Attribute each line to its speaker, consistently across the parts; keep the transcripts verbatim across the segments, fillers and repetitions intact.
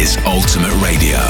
Speaker 1: is Ultimate Radio.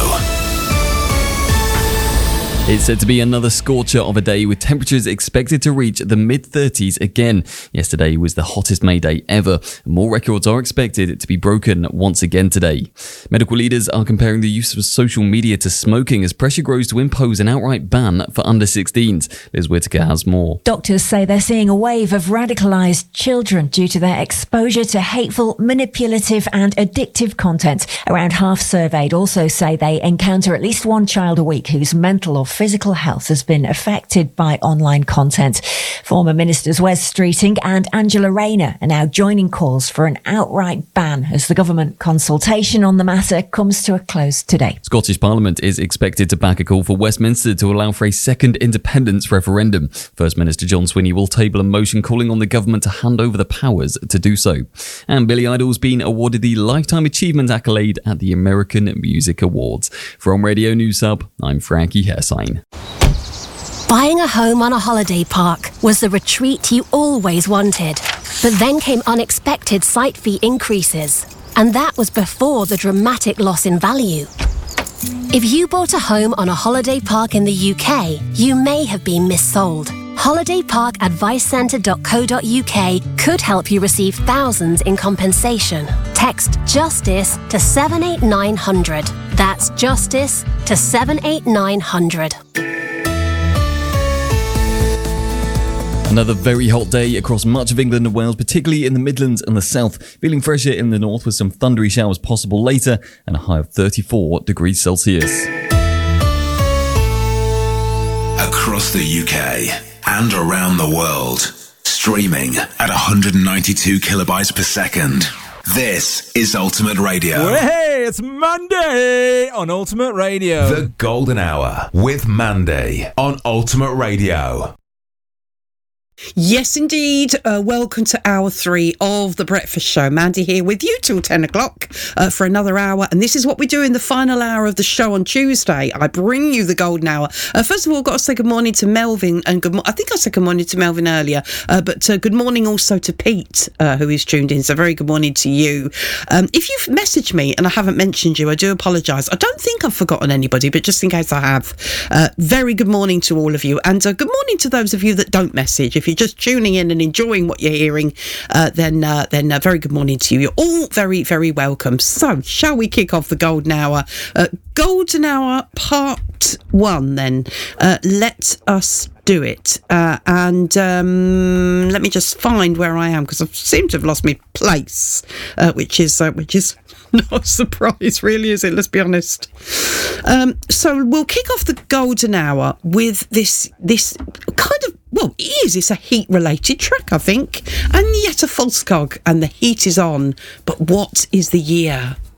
Speaker 2: It's said to be another scorcher of a day with temperatures expected to reach the mid-thirties again. Yesterday was the hottest May day ever. More records are expected to be broken once again today. Medical leaders are comparing the use of social media to smoking as pressure grows to impose an outright ban for under sixteens. Liz Whittaker has more.
Speaker 3: Doctors say they're seeing a wave of radicalised children due to their exposure to hateful, manipulative and addictive content. Around half surveyed also say they encounter at least one child a week whose mental or physical health has been affected by online content. Former Ministers Wes Streeting and Angela Rayner are now joining calls for an outright ban as the government consultation on the matter comes to a close today.
Speaker 2: Scottish Parliament is expected to back a call for Westminster to allow for a second independence referendum. First Minister John Swinney will table a motion calling on the government to hand over the powers to do so. And Billy Idol's been awarded the Lifetime Achievement accolade at the American Music Awards. From Radio News Hub, I'm Frankie Hersine.
Speaker 4: Buying a home on a holiday park was the retreat you always wanted. But then came unexpected site fee increases. And that was before the dramatic loss in value. If you bought a home on a holiday park in the U K, you may have been missold. holiday park advice centre dot co dot uk could help you receive thousands in compensation. Text JUSTICE to seven eight nine hundred. That's JUSTICE to seven eight nine hundred.
Speaker 2: Another very hot day across much of England and Wales, particularly in the Midlands and the South. Feeling fresher in the north with some thundery showers possible later and a high of thirty-four degrees Celsius.
Speaker 1: Across the U K and around the world, streaming at one hundred ninety-two kilobytes per second. This is Ultimate Radio.
Speaker 5: Hey, it's Monday on Ultimate Radio.
Speaker 1: The Golden Hour with Mandy on Ultimate Radio.
Speaker 6: Yes, indeed. Uh, welcome to hour three of The Breakfast Show. Mandy here with you till ten o'clock uh, for another hour. And this is what we do in the final hour of the show on Tuesday. I bring you the golden hour. Uh, first of all, I've got to say good morning to Melvin. And good mo- I think I said good morning to Melvin earlier. Uh, but uh, good morning also to Pete, uh, who is tuned in. So very good morning to you. Um, if you've messaged me and I haven't mentioned you, I do apologise. I don't think I've forgotten anybody, but just in case I have, uh, very good morning to all of you. And uh, good morning to those of you that don't message. If you're just tuning in and enjoying what you're hearing, uh, then uh, then uh, very good morning to you. You're all very, very welcome. So, shall we kick off the Golden Hour? Uh, Golden Hour Part one, then. Uh, let us do it. Uh, and um, let me just find where I am, because I seem to have lost my place, uh, which is uh, which is not a surprise, really, is it? Let's be honest. Um, so we'll kick off the Golden Hour with this this kind of, well, it is. It's a heat-related track, I think, and yet a false cog, and the heat is on. But what is the year?